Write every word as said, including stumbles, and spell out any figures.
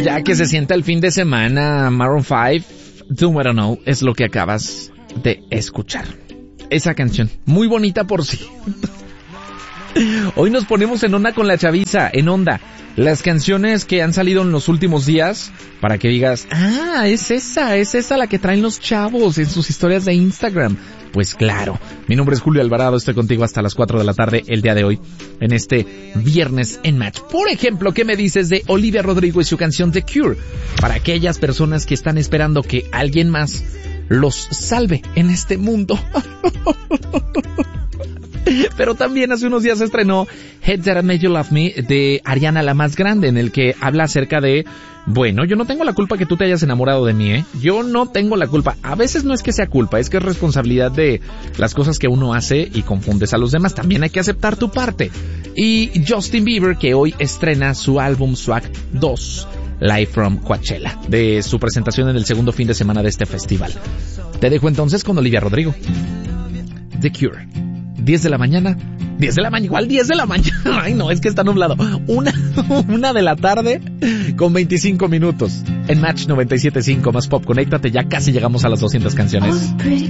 ya que se sienta el fin de semana. Maroon five, Do What I Know, es lo que acabas de escuchar. Esa canción, muy bonita por sí. Hoy nos ponemos en onda con la chaviza, en onda. Las canciones que han salido en los últimos días, para que digas, ah, es esa, es esa la que traen los chavos en sus historias de Instagram. Pues claro, mi nombre es Julio Alvarado, estoy contigo hasta las cuatro de la tarde el día de hoy, en este viernes en Match. Por ejemplo, ¿qué me dices de Olivia Rodrigo y su canción The Cure? Para aquellas personas que están esperando que alguien más los salve en este mundo. Pero también hace unos días se estrenó Head That Made You Love Me de Ariana la Más Grande, en el que habla acerca de, bueno, yo no tengo la culpa que tú te hayas enamorado de mí, ¿eh? Yo no tengo la culpa. A veces no es que sea culpa, es que es responsabilidad de las cosas que uno hace y confundes a los demás. También hay que aceptar tu parte. Y Justin Bieber, que hoy estrena su álbum Swag dos, Live from Coachella, de su presentación en el segundo fin de semana de este festival. Te dejo entonces con Olivia Rodrigo. The Cure. diez de la mañana, diez de la mañana, igual diez de la mañana, ay no, es que está nublado, una, una de la tarde con veinticinco minutos, en Match noventa y siete punto cinco más Pop, conéctate, ya casi llegamos a las doscientas canciones.